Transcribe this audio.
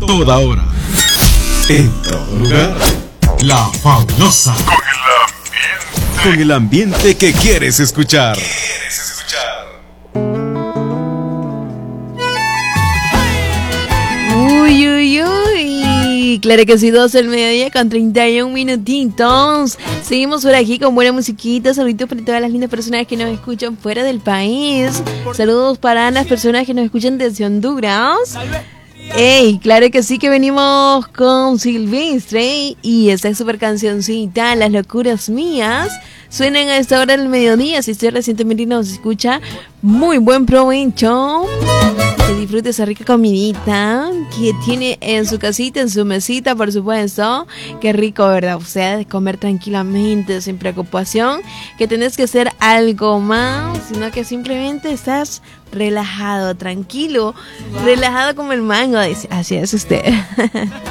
toda hora, en todo lugar. La Fabulosa. Con el ambiente que quieres escuchar. Uy, uy, uy. Claro que sí, 12 del mediodía con 31 minutitos. Seguimos por aquí con buena musiquita. Saluditos para todas las lindas personas que nos escuchan fuera del país. Saludos para las personas que nos escuchan desde Honduras. Ey, claro que sí, que venimos con Silvestre y esta super cancioncita, Las Locuras Mías, suenan a esta hora del mediodía. Si usted recientemente nos escucha, muy buen provecho. Que disfrute esa rica comidita que tiene en su casita, en su mesita, por supuesto. Qué rico, ¿verdad? O sea, de comer tranquilamente, sin preocupación, que tenés que hacer algo más, sino que simplemente estás relajado, tranquilo, relajado como el mango. Así es usted.